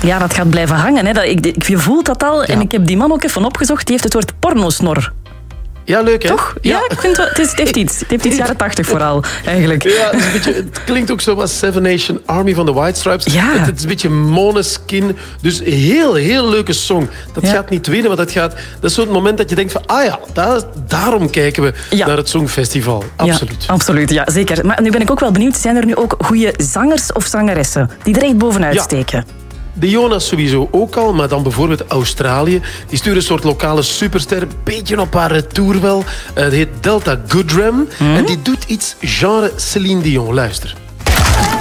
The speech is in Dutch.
Ja, dat gaat blijven hangen. Hè. Je voelt dat al. Ja. En ik heb die man ook even opgezocht. Die heeft het woord pornosnor. Ja, leuk hè? Toch? Ja, ik vind het heeft iets. Het heeft iets jaren 80 vooral, eigenlijk. Ja, het klinkt ook zo als Seven Nation Army van de White Stripes. Ja. Het is een beetje Måneskin. Dus heel, heel leuke song. Dat gaat niet winnen, maar dat is zo'n moment dat je denkt van, daarom kijken we naar het Songfestival. Absoluut. Ja, absoluut, ja, zeker. Maar nu ben ik ook wel benieuwd, zijn er nu ook goede zangers of zangeressen die er echt bovenuit steken? De Jonas sowieso ook al, maar dan bijvoorbeeld Australië. Die sturen een soort lokale superster, een beetje op haar retour wel. Dat heet Delta Goodrem. En die doet iets genre Céline Dion. Luister.